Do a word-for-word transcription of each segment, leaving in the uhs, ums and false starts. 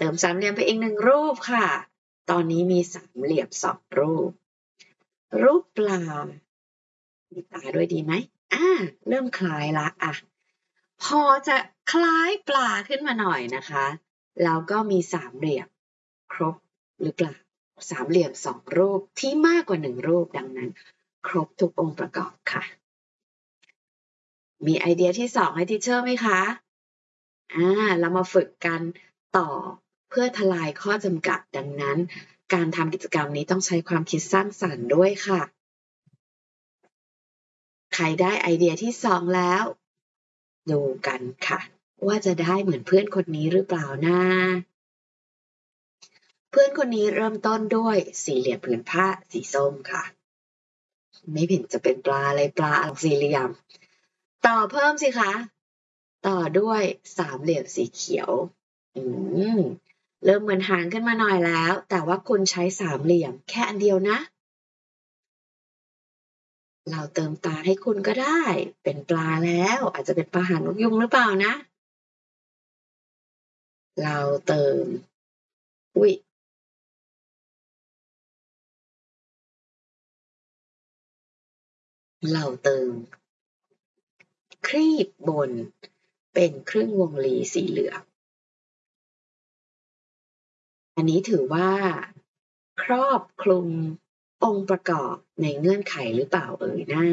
เติมสามเหลี่ยมไปอีกหนึ่งรูปค่ะตอนนี้มีสามเหลี่ยมสองรูปรูปปลามีตาด้วยดีไหมอ่าเริ่มคล้ายละอ่ะพอจะคล้ายปลาขึ้นมาหน่อยนะคะแล้วก็มีสามเหลี่ยมครบหรือเปล่าสามเหลี่ยมสองรูปที่มากกว่าหนึ่งรูปดังนั้นครบทุกองค์ประกอบค่ะมีไอเดียที่สองให้ทีเชอร์ไหมคะอ่าเรามาฝึกกันต่อเพื่อทลายข้อจำกัดดังนั้นการทำกิจกรรมนี้ต้องใช้ความคิดสร้างสรรค์ด้วยค่ะใครได้ไอเดียที่สองแล้วดูกันค่ะว่าจะได้เหมือนเพื่อนคนนี้หรือเปล่านะเพื่อนคนนี้เริ่มต้นด้วยสี่เหลี่ยมผืนผ้าสีส้มค่ะไม่เห็นจะเป็นปลาอะไรปลาสี่เหลี่ยมต่อเพิ่มสิคะต่อด้วยสามเหลี่ยมสีเขียวอืมเริ่มเหมือนหางขึ้นมาหน่อยแล้วแต่ว่าคุณใช้สามเหลี่ยมแค่อันเดียวนะเราเติมตาให้คุณก็ได้เป็นปลาแล้วอาจจะเป็นปลาหางนกยุงหรือเปล่านะเราเติมอุ๊ยเราเติมครีบบนเป็นครึ่งวงรีสีเหลืองอันนี้ถือว่าครอบคลุมองค์ประกอบในเงื่อนไขหรือเปล่าเอ่ยนะ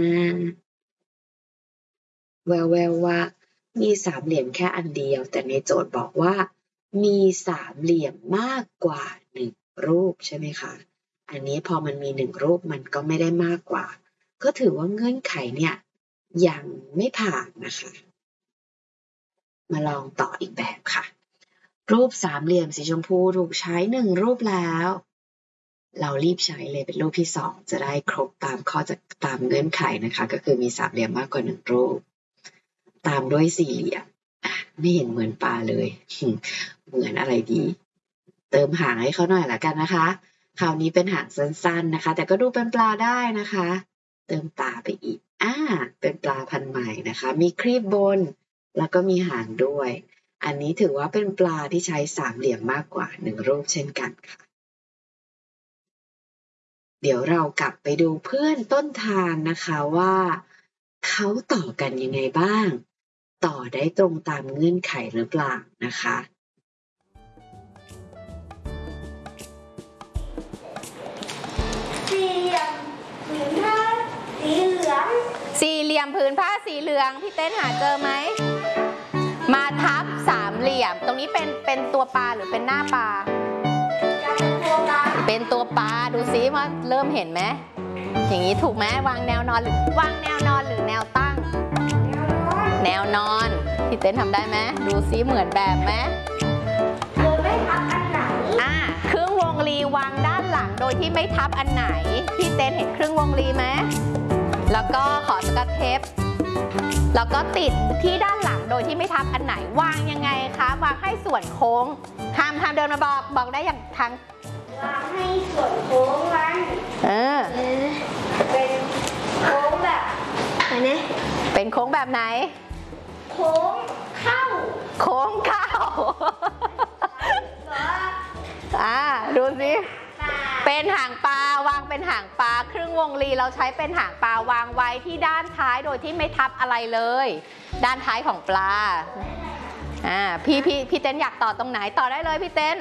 แววๆว่ามีสามเหลี่ยมแค่อันเดียวแต่ในโจทย์บอกว่ามีสามเหลี่ยมมากกว่าหนึ่งรูปใช่ไหมคะอันนี้พอมันมีหนึ่งรูปมันก็ไม่ได้มากกว่าก็ถือว่าเงื่อนไขเนี่ยยังไม่ผ่านนะคะมาลองต่ออีกแบบค่ะรูปสามเหลี่ยมสีชมพูถูกใช้หนึ่งรูปแล้วเรารีบใช้เลยเป็นรูปที่สองจะได้ครบตามข้อจากตามเงื่อนไขนะคะก็คือมีสามเหลี่ยมมากกว่าหนึ่งรูปตามด้วยสี่เหลี่ยมไม่เห็นเหมือนปลาเลยเหมือนอะไรดีเติมหางให้เขาหน่อยละกันนะคะคราวนี้เป็นหางสั้นๆนะคะแต่ก็ดูเป็นปลาได้นะคะเติมตาไปอีกอ่าเป็นปลาพันธุ์ใหม่นะคะมีครีบบนแล้วก็มีหางด้วยอันนี้ถือว่าเป็นปลาที่ใช้สามเหลี่ยมมากกว่าหนึ่งรูปเช่นกันค่ะเดี๋ยวเรากลับไปดูเพื่อนต้นทางนะคะว่าเขาต่อกันยังไงบ้างต่อได้ตรงตามเงื่อนไขหรือเปล่านะคะสี่เหลี่ยมผืนผ้าสีเหลืองสี่เหลี่ยมผืนผ้าสีเหลืองพี่เต้นหาเจอไหมมาทับสามเหลี่ยมตรงนี้เป็นเป็นตัวปลาหรือเป็นหน้าปลาเป็นตัวปลาดูซิว่าเริ่มเห็นไหมอย่างนี้ถูกไหมวางแนวนอนหรือวางแนวนอนหรือแนวตั้งแนวนอนพี่เต้นทำได้ไหมดูซิเหมือนแบบไหมโดยไม่ทับอันไหนอ่าครึ่งวงรีวางด้านหลังโดยที่ไม่ทับอันไหนพี่เต้นเห็นครึ่งวงรีไหมแล้วก็ขอสกัดเทปแล้วก็ติดที่ด้านหลังโดยที่ไม่ทับอันไหนวางยังไงคะวางให้ส่วนโค้งห้ามห้ามเดินมาบอกบอกได้อย่างทางวางให้ส่วนโค้งมันเออเป็นโค้งแบบไหนเนี่ยเป็นโค้งแบบไหนโค้งเข้าโค้งเข้าอ่าดูสิเป็นหางปลาวางเป็นหางปลาครึ่งวงรีเราใช้เป็นหางปลาวางไว้ที่ด้านท้ายโดยที่ไม่ทับอะไรเลยด้านท้ายของปลาอ่าพี่พี่พี่เต้นอยากต่อตรงไหนต่อได้เลยพี่เต้น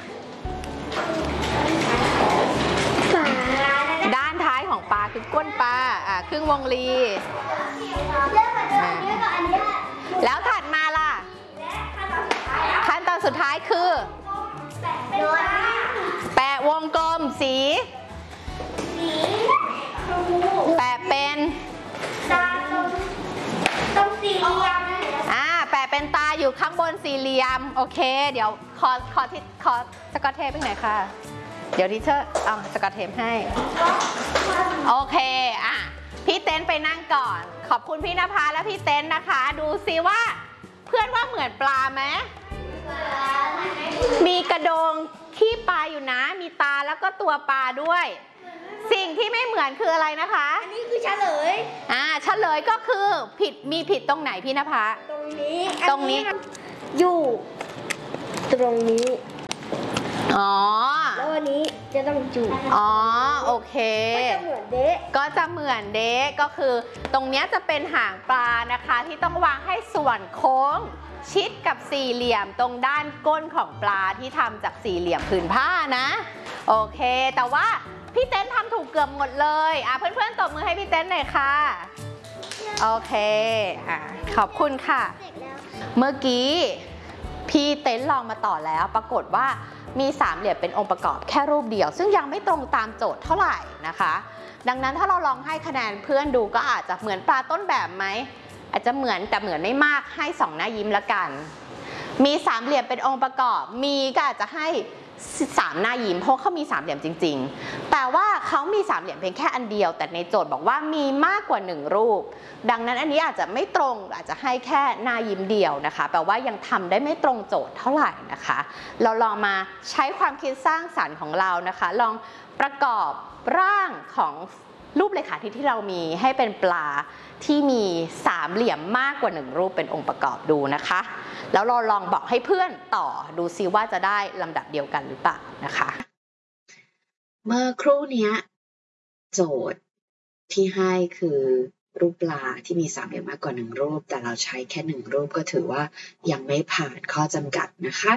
ด้านท้ายของปลาคือก้นปลาอ่าครึ่งวงรีแล้วถัดมาล่ะขั้นตอนสุดท้ายคือแปะวงกลมสีแปะเป็นตรงสี่เหลี่ยมอ่าแปะเป็นตาอยู่ข้างบนสี่เหลี่ยมโอเคเดี๋ยวขอขอที่ขอสกอตเทปเป็นไหนค่ะเดี๋ยวทีเชอร์เอาสกอตเทปให้โอเคอ่ะพี่เต้นไปนั่งก่อนขอบคุณพี่นภาและพี่เต้นนะคะดูซิว่าเพื่อนว่าเหมือนปลาไหมมีกระโดงขี้ปลาอยู่นะมีตาแล้วก็ตัวปลาด้วยสิ่งที่ไม่เหมือนคืออะไรนะคะอันนี้คือเฉลยอ่าเฉลยก็คือผิดมีผิดตรงไหนพี่นภาตรงนี้ตรงนี้อยู่ตรงนี้อ๋อแล้ววันนี้จะต้องจูบอ๋อโอเคก็จะเหมือนเด๊ะก็จะเหมือนเด๊ะก็คือตรงนี้จะเป็นหางปลานะคะที่ต้องวางให้ส่วนโค้งชิดกับสี่เหลี่ยมตรงด้านก้นของปลาที่ทำจากสี่เหลี่ยมผืนผ้านะโอเคแต่ว่าพี่เต้นทำถูกเกือบหมดเลยอ่ะเพื่อนๆตบมือให้พี่เต้นหน่อยค่ะโอเคอ่ะขอบคุณค่ะเมื่อกี้พี่เต้นลองมาต่อแล้วปรากฏว่ามีสามเหลี่ยมเป็นองค์ประกอบแค่รูปเดียวซึ่งยังไม่ตรงตามโจทย์เท่าไหร่นะคะดังนั้นถ้าเราลองให้คะแนนเพื่อนดูก็อาจจะเหมือนปลาต้นแบบไหมอาจจะเหมือนแต่เหมือนไม่มากให้สองหน้ายิ้มละกันมีสามเหลี่ยมเป็นองค์ประกอบมีก็อาจจะให้สามหน้ายิ้มเพราะเขามีสามเหลี่ยมจริงๆแต่ว่าเขามีสามเหลี่ยมเพียงแค่อันเดียวแต่ในโจทย์บอกว่ามีมากกว่าหนึ่งรูปดังนั้นอันนี้อาจจะไม่ตรงอาจจะให้แค่หน้ายิ้มเดียวนะคะแปลว่ายังทำได้ไม่ตรงโจทย์เท่าไหร่นะคะเราลองมาใช้ความคิดสร้างสรรค์ของเรานะคะลองประกอบร่างของรูปเรขาที่ที่เรามีให้เป็นปลาที่มีสามเหลี่ยมมากกว่าหนึ่งรูปเป็นองค์ประกอบดูนะคะแล้วเราลองบอกให้เพื่อนต่อดูซิว่าจะได้ลำดับเดียวกันหรือเปล่านะคะเมื่อครู่นี้โจทย์ที่ให้คือรูปปลาที่มีสามเหลี่ยมมากกว่าหนึ่งรูปแต่เราใช้แค่หนึ่งรูปก็ถือว่ายังไม่ผ่านข้อจำกัดนะคะ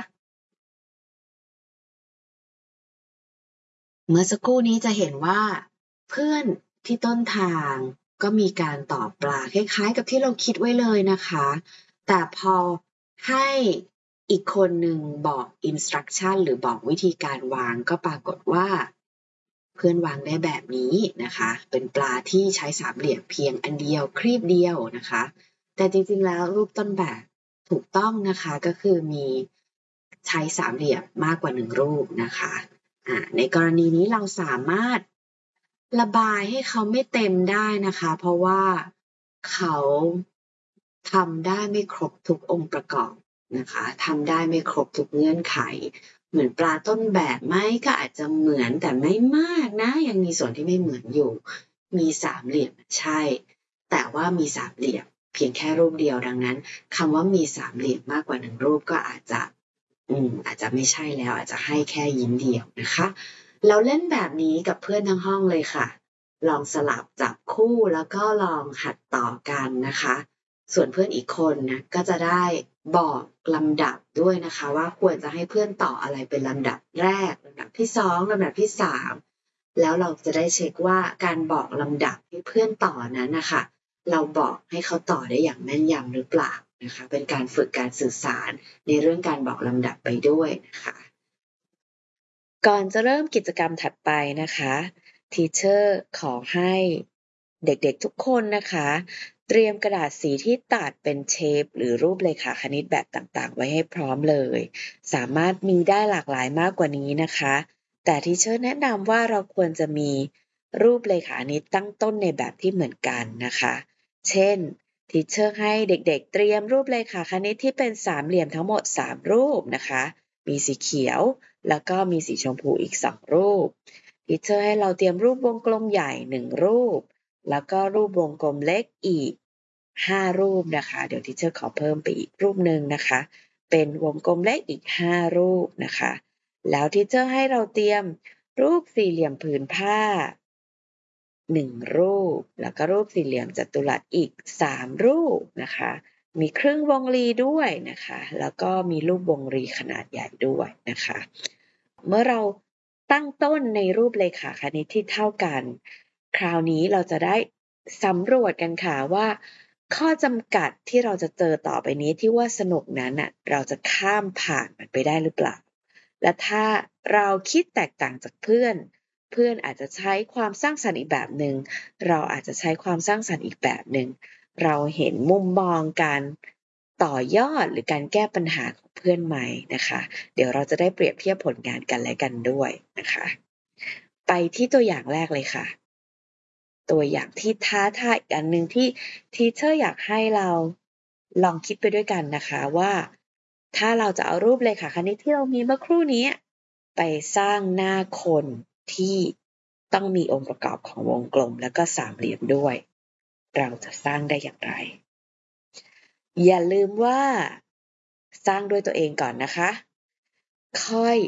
เมื่อสักครู่นี้จะเห็นว่าเพื่อนที่ต้นทางก็มีการตอบปลาคล้ายๆกับที่เราคิดไว้เลยนะคะแต่พอให้อีกคนหนึ่งบอก instruction หรือบอกวิธีการวางก็ปรากฏว่าเพื่อนวางได้แบบนี้นะคะเป็นปลาที่ใช้สามเหลี่ยมเพียงอันเดียวครีบเดียวนะคะแต่จริงๆแล้วรูปต้นแบบถูกต้องนะคะก็คือมีใช้สามเหลี่ยมมากกว่าหนึ่งรูปนะคะในกรณีนี้เราสามารถระบายให้เขาไม่เต็มได้นะคะเพราะว่าเขาทำได้ไม่ครบทุกองค์ประกอบนะคะทำได้ไม่ครบทุกเงื่อนไขเหมือนปลาต้นแบบไหมก็อาจจะเหมือนแต่ไม่มากนะยังมีส่วนที่ไม่เหมือนอยู่มีสามเหลี่ยมใช่แต่ว่ามีสามเหลี่ยมเพียงแค่รูปเดียวดังนั้นคำว่ามีสามเหลี่ยมมากกว่าหนึ่งรูปก็อาจจะอืมอาจจะไม่ใช่แล้วอาจจะให้แค่ยิ้มเดียวนะคะเราเล่นแบบนี้กับเพื่อนทั้งห้องเลยค่ะลองสลับจับคู่แล้วก็ลองหัดต่อกันนะคะส่วนเพื่อนอีกคนนะก็จะได้บอกลำดับด้วยนะคะว่าควรจะให้เพื่อนต่ออะไรเป็นลำดับแรกลำดับที่สองลำดับที่สามแล้วเราจะได้เช็คว่าการบอกลำดับให้เพื่อนต่อนั้นนะคะเราบอกให้เขาต่อได้อย่างแม่นยำหรือเปล่านะคะเป็นการฝึกการสื่อสารในเรื่องการบอกลำดับไปด้วยนะคะก่อนจะเริ่มกิจกรรมถัดไปนะคะทีเชอร์ขอให้เด็กๆทุกคนนะคะเตรียมกระดาษสีที่ตัดเป็นเชฟหรือรูปเรขาคณิตแบบต่างๆไว้ให้พร้อมเลยสามารถมีได้หลากหลายมากกว่านี้นะคะแต่ทีเชอร์แนะนำว่าเราควรจะมีรูปเรขาคณิตตั้งต้นในแบบที่เหมือนกันนะคะเช่นทีเชอร์ให้เด็กๆเตรียมรูปเรขาคณิตที่เป็นสามเหลี่ยมทั้งหมดสามรูปนะคะมีสีเขียวแล้วก็มีสีชมพูอีกสองรูปทีเชอร์ให้เราเตรียมรูปวงกลมใหญ่หนึ่งรูปแล้วก็รูปวงกลมเล็กอีกห้ารูปนะคะเดี๋ยวทีเชอร์ขอเพิ่มไปอีกรูปหนึ่งนะคะเป็นวงกลมเล็กอีกห้ารูปนะคะแล้วทีเชอร์ให้เราเตรียมรูปสี่เหลี่ยมผืนผ้าหนึ่งรูปแล้วก็รูปสี่เหลี่ยมจัตุรัสอีกสามรูปนะคะมีครึ่งวงรีด้วยนะคะแล้วก็มีรูปวงรีขนาดใหญ่ด้วยนะคะเมื่อเราตั้งต้นในรูปเรขาคณิตที่เท่ากันคราวนี้เราจะได้สำรวจกันค่ะว่าข้อจำกัดที่เราจะเจอต่อไปนี้ที่ว่าสนุกนั้นน่ะเราจะข้ามผ่านมันไปได้หรือเปล่าและถ้าเราคิดแตกต่างจากเพื่อนเพื่อนอาจจะใช้ความสร้างสรรค์อีกแบบหนึ่งเราอาจจะใช้ความสร้างสรรค์อีกแบบหนึ่งเราเห็นมุมมองการต่อยอดหรือการแก้ปัญหาของเพื่อนไหมนะคะเดี๋ยวเราจะได้เปรียบเทียบผลงานกันและกันด้วยนะคะไปที่ตัวอย่างแรกเลยค่ะตัวอย่างที่ท้าทายอีกอันหนึ่งที่ทีเชอร์อยากให้เราลองคิดไปด้วยกันนะคะว่าถ้าเราจะเอารูปเรขาคณิตที่เรามีเมื่อครู่นี้ไปสร้างหน้าคนที่ต้องมีองค์ประกอบของวงกลมและก็สามเหลี่ยมด้วยเราจะสร้างได้อย่างไรอย่าลืมว่าสร้างด้วยตัวเองก่อนนะคะค่อย